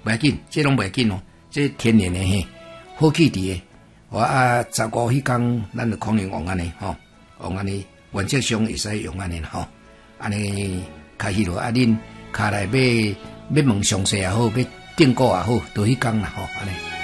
袂要紧，这拢袂要紧哦，这天然的嘿，好气伫诶。我15迄天，咱就可能用安尼吼，用安尼原则上会使用安尼吼，安尼开始咯。恁骹内要问详细也好，要订购也好，都迄天啦吼，安尼。